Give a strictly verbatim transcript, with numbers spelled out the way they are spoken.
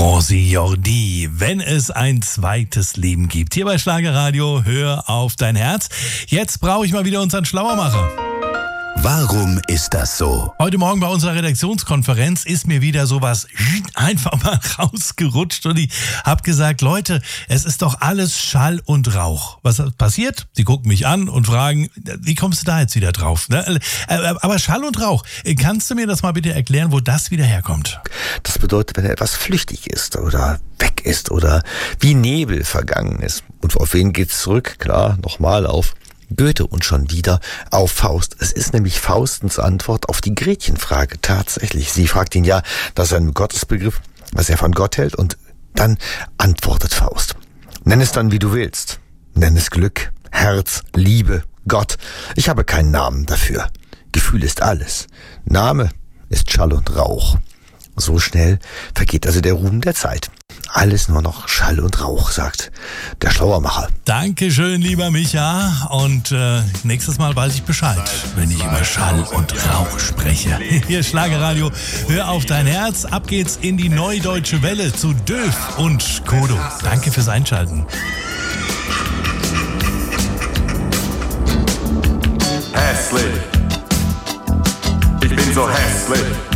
Franzi Jordi, wenn es ein zweites Leben gibt. Hier bei Schlagerradio, hör auf dein Herz. Jetzt brauche ich mal wieder unseren Schlauermacher. Warum ist das so? Heute Morgen bei unserer Redaktionskonferenz ist mir wieder sowas einfach mal rausgerutscht und ich habe gesagt, Leute, es ist doch alles Schall und Rauch. Was passiert? Sie gucken mich an und fragen, wie kommst du da jetzt wieder drauf? Aber Schall und Rauch, kannst du mir das mal bitte erklären, wo das wieder herkommt? Das bedeutet, wenn etwas flüchtig ist oder weg ist oder wie Nebel vergangen ist. Und auf wen geht's zurück? Klar, nochmal auf Goethe und schon wieder auf Faust. Es ist nämlich Faustens Antwort auf die Gretchenfrage tatsächlich. Sie fragt ihn ja nach seinem Gottesbegriff, was er von Gott hält, und dann antwortet Faust. Nenn es dann, wie du willst. Nenn es Glück, Herz, Liebe, Gott. Ich habe keinen Namen dafür. Gefühl ist alles. Name ist Schall und Rauch. So schnell vergeht also der Ruhm der Zeit. Alles nur noch Schall und Rauch, sagt der Schlauermacher. Dankeschön, lieber Micha. Und äh, nächstes Mal weiß ich Bescheid, wenn ich über Schall und Rauch spreche. Hier Schlagerradio, hör auf dein Herz. Ab geht's in die Neudeutsche Welle zu Döf und Kodo. Danke fürs Einschalten. Hässlich. Ich bin so hässlich.